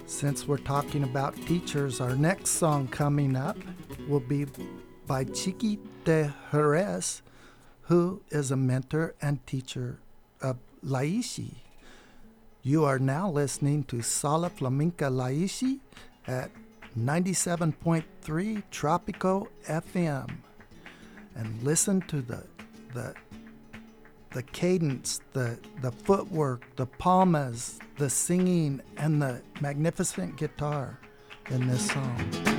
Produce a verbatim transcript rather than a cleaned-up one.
Since we're talking about teachers, our next song coming up will be by Chiqui de Jerez, who is a mentor and teacher of Laishi. You are now listening to Sala Flamenca Laishi at ninety-seven point three Tropico F M. And listen to the the the cadence, the, the footwork, the palmas, the singing, and the magnificent guitar in this song.